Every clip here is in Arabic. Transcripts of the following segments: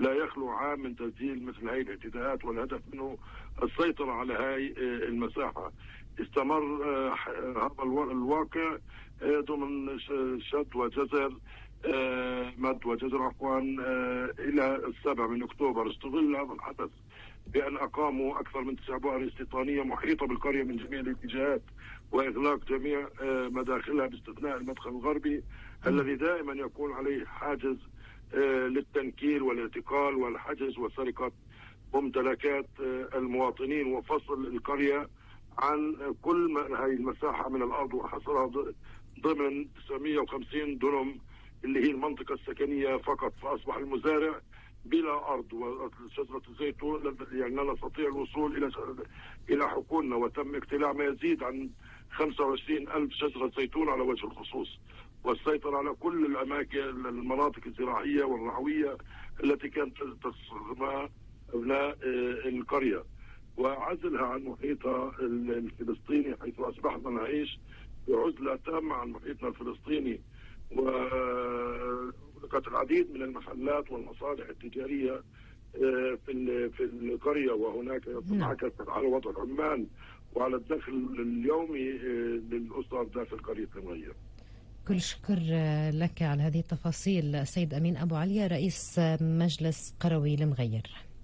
لا يخلو عام من تسجيل مثل هذه الاعتداءات، والهدف منه السيطرة على هذه المساحة. استمر هذا الواقع ضمن شد وجزر مد وجزر إلى 7 أكتوبر. استغل هذا الحدث بأن أقاموا أكثر من 9 بؤر استيطانية محيطة بالقرية من جميع الاتجاهات، وإغلاق جميع مداخلها باستثناء المدخل الغربي الذي دائما يكون عليه حاجز للتنكيل والاعتقال والحجز وسرقة ممتلكات المواطنين، وفصل القرية عن كل هذه المساحة من الأرض وحصرها ضمن 950 دنم اللي هي المنطقة السكنية فقط. فأصبح المزارع بلا أرض، وشجرة الزيتون يعني لا نستطيع الوصول إلى حقولنا، وتم اقتلاع ما يزيد عن 25,000 شجرة زيتون على وجه الخصوص، والسيطرة على كل الأماكن المناطق الزراعية والرعوية التي كانت تستصغرها أبناء القرية، وعزلها عن محيطها الفلسطيني، حيث أصبحنا نعيش بعزلة تامة عن محيطنا الفلسطيني. وغلقت العديد من المحلات والمصالح التجارية في القرية، وهناك ينعكس على وضع العمال وعلى الدخل اليومي للأسر داخل قرية المغير. كل شكر لك على هذه التفاصيل السيد أمين أبو عليا رئيس مجلس قروي المغير.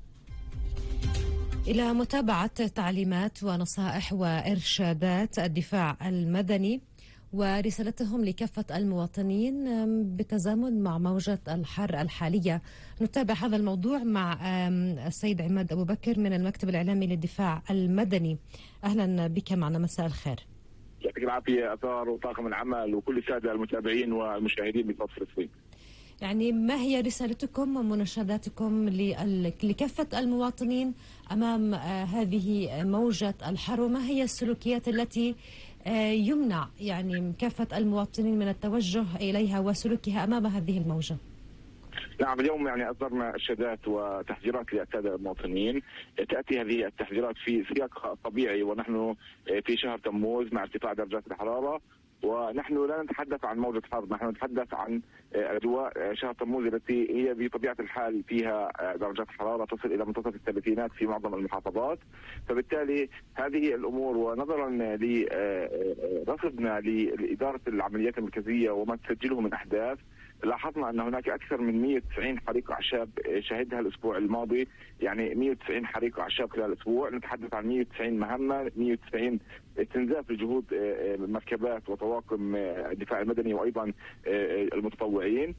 إلى متابعة تعليمات ونصائح وإرشادات الدفاع المدني ورسالتهم لكافة المواطنين بالتزامن مع موجة الحر الحالية، نتابع هذا الموضوع مع السيد عماد أبو بكر من المكتب الإعلامي للدفاع المدني. أهلا بك معنا، مساء الخير. يعطيك العافية أثار وطاقم العمل وكل السادة المتابعين والمشاهدين بصوت فلسطين. يعني ما هي رسالتكم ومناشداتكم لكافة المواطنين أمام هذه موجة الحر، وما هي السلوكيات التي يمنع يعني كافة المواطنين من التوجه إليها وسلوكها أمام هذه الموجة؟ نعم، اليوم يعني أصدرنا إرشادات وتحذيرات للسادة المواطنين. تأتي هذه التحذيرات في سياق طبيعي، ونحن في شهر تموز مع ارتفاع درجات الحرارة، ونحن لا نتحدث عن موجة حر، نحن نتحدث عن أجواء شهر تموز التي هي بطبيعة الحال فيها درجات حرارة تصل إلى منتصف الثلاثينات في معظم المحافظات. فبالتالي هذه الأمور، ونظرا لرصدنا لإدارة العمليات المركزية وما تسجله من أحداث، لاحظنا أن هناك أكثر من 190 حريق أعشاب شهدها الأسبوع الماضي، يعني 190 حريق أعشاب خلال الأسبوع. نتحدث عن 190 مهمة، 190 استنزاف لجهود مركبات وطواقم الدفاع المدني وأيضا المتطوعين،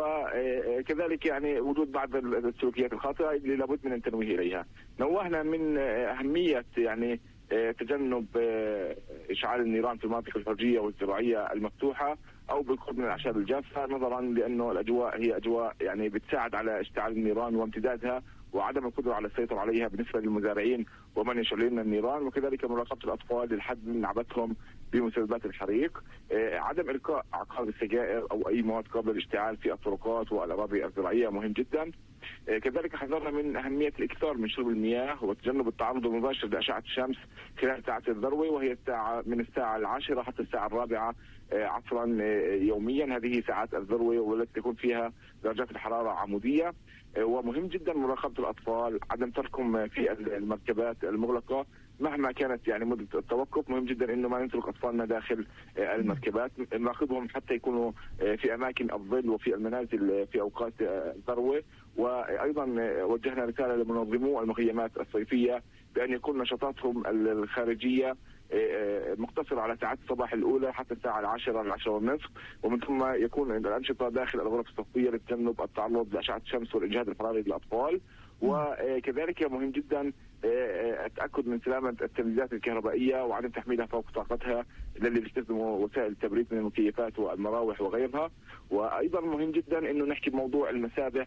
وكذلك يعني وجود بعض السلوكيات الخاطئة اللي لابد من التنويه إليها. نوهنا من أهمية يعني تجنب إشعال النيران في المناطق الحرجية والزراعية المفتوحة أو بالقرب من الأعشاب الجافة، نظرا لأنه الأجواء هي أجواء يعني بتساعد على اشتعال النيران وامتدادها وعدم القدرة على السيطرة عليها بالنسبة للمزارعين ومن يشعلون النيران، وكذلك مراقبة الأطفال للحد من لعبتهم بمسببات الحريق، عدم إلقاء أعقاب السجائر أو أي مواد قابلة للاشتعال في الطرقات والأراضي الزراعية مهم جدا. كذلك حذرنا من أهمية الإكثار من شرب المياه وتجنب التعرض المباشر لأشعة الشمس خلال ساعة الذروة، وهي من الساعة 10 حتى الساعة 4 عصرا يوميا. هذه ساعات الذروة والتي تكون فيها درجات الحرارة عمودية. ومهم جدا مراقبة الأطفال، عدم تركهم في المركبات المغلقة مهما كانت يعني مدة التوقف. مهم جدا انه ما نترك اطفالنا داخل المركبات، نراقبهم حتى يكونوا في اماكن الظل وفي المنازل في اوقات الذروة. وايضا وجهنا رسالة لمنظمو المخيمات الصيفية بان يكون نشاطاتهم الخارجية مقتصرة على ساعات الصباح الأولى حتى الساعة 10 10:30، ومن ثم يكون الأنشطة داخل الغرف الصفية لتجنب التعرض لأشعة الشمس والإجهاد الحراري للأطفال. وكذلك مهم جدا التأكد من سلامة التمديدات الكهربائية وعدم تحميلها فوق طاقتها للي بيستخدموا وسائل التبريد من المكيفات والمراوح وغيرها. وأيضا مهم جدا أنه نحكي بموضوع المسابح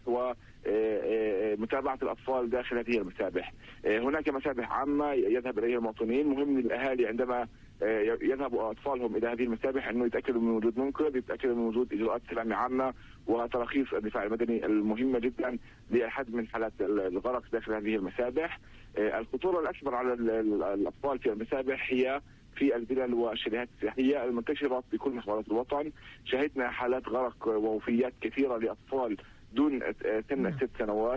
ومتابعة الأطفال داخل هذه المسابح. هناك مسابح عامة يذهب إليها المواطنين، مهم للأهالي عندما يذهب أطفالهم إلى هذه المسابح أنه يتأكدوا من وجود منقذ، يتأكدوا من وجود إجراءات سلامة عامة وتراخيص الدفاع المدني المهمة جدا للحد من حالات الغرق داخل هذه المسابح. الخطورة الأكبر على الأطفال في المسابح هي في الفلل والشاليهات السياحية المنتشرة في كل محافظات الوطن. شهدنا حالات غرق ووفيات كثيرة لأطفال دون سن 6 سنوات.